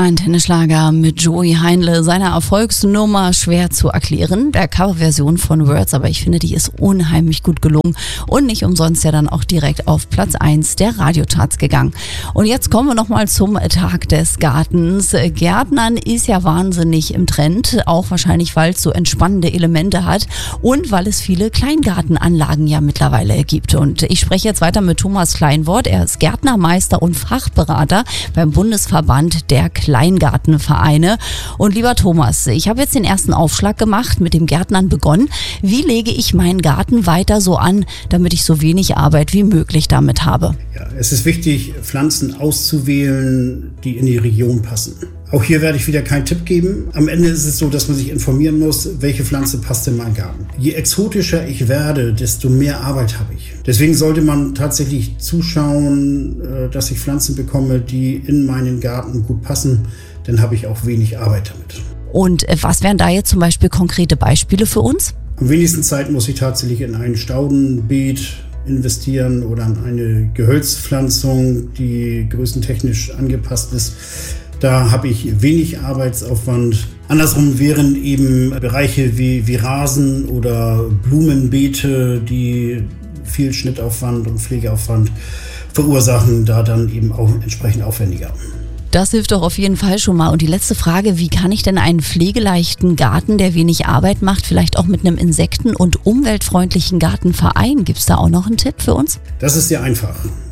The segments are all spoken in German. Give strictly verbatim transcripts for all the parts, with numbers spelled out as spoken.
Antenne Schlager mit Joey Heinle, seiner Erfolgsnummer schwer zu erklären, der Coverversion von Words, aber ich finde, die ist unheimlich gut gelungen und nicht umsonst ja dann auch direkt auf Platz eins der Radiocharts gegangen. Und jetzt kommen wir nochmal zum Tag des Gartens. Gärtnern ist ja wahnsinnig im Trend, auch wahrscheinlich, weil es so entspannende Elemente hat und weil es viele Kleingartenanlagen ja mittlerweile gibt. Und ich spreche jetzt weiter mit Thomas Kleinwort, er ist Gärtnermeister und Fachberater beim Bundesverband der Kleingartenvereine. Und lieber Thomas, ich habe jetzt den ersten Aufschlag gemacht, mit dem Gärtnern begonnen. Wie lege ich meinen Garten weiter so an, damit ich so wenig Arbeit wie möglich damit habe? Ja, es ist wichtig, Pflanzen auszuwählen, die in die Region passen. Auch hier werde ich wieder keinen Tipp geben. Am Ende ist es so, dass man sich informieren muss, welche Pflanze passt in meinen Garten. Je exotischer ich werde, desto mehr Arbeit habe ich. Deswegen sollte man tatsächlich zuschauen, dass ich Pflanzen bekomme, die in meinen Garten gut passen. Dann habe ich auch wenig Arbeit damit. Und was wären da jetzt zum Beispiel konkrete Beispiele für uns? Am wenigsten Zeit muss ich tatsächlich in ein Staudenbeet investieren oder an eine Gehölzpflanzung, die größentechnisch angepasst ist. Da habe ich wenig Arbeitsaufwand. Andersrum wären eben Bereiche wie, wie Rasen oder Blumenbeete, die viel Schnittaufwand und Pflegeaufwand verursachen, da dann eben auch entsprechend aufwendiger. Das hilft doch auf jeden Fall schon mal. Und die letzte Frage, wie kann ich denn einen pflegeleichten Garten, der wenig Arbeit macht, vielleicht auch mit einem insekten- und umweltfreundlichen Garten vereinen? Gibt es da auch noch einen Tipp für uns? Das ist sehr einfach.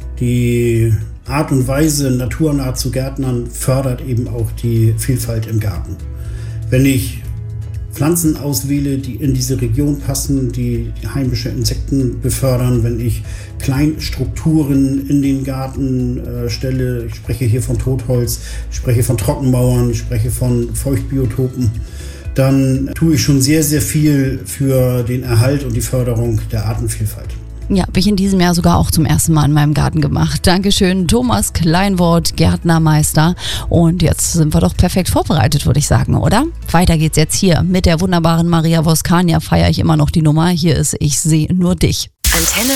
Die Art und Weise, naturnah zu gärtnern, fördert eben auch die Vielfalt im Garten. Wenn ich Pflanzen auswähle, die in diese Region passen, die heimische Insekten befördern, wenn ich Kleinstrukturen in den Garten äh, stelle, ich spreche hier von Totholz, ich spreche von Trockenmauern, ich spreche von Feuchtbiotopen, dann tue ich schon sehr, sehr viel für den Erhalt und die Förderung der Artenvielfalt. Ja, habe ich in diesem Jahr sogar auch zum ersten Mal in meinem Garten gemacht. Dankeschön, Thomas Kleinwort, Gärtnermeister. Und jetzt sind wir doch perfekt vorbereitet, würde ich sagen, oder? Weiter geht's jetzt hier mit der wunderbaren Maria Voskania. Feiere ich immer noch die Nummer. Hier ist Ich sehe nur dich. Antenne